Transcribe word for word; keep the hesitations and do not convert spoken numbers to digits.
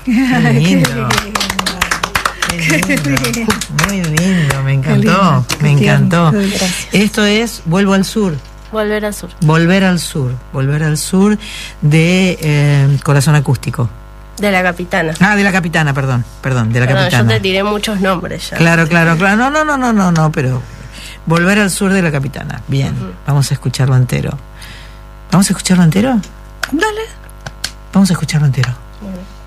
Qué lindo. Qué lindo. Muy lindo, me encantó, me encantó. Esto es Vuelvo al Sur. Volver al Sur. Volver al Sur, Volver al Sur de eh, Corazón Acústico. De la Capitana. Ah, de la Capitana, perdón, perdón, de la Perdón, Capitana. yo te tiré muchos nombres ya. Claro, claro, claro. No, no, no, no, no, no, pero Volver al Sur de la Capitana. Bien, uh-huh. Vamos a escucharlo entero. ¿Vamos a escucharlo entero? Dale. Vamos a escucharlo entero. Bueno.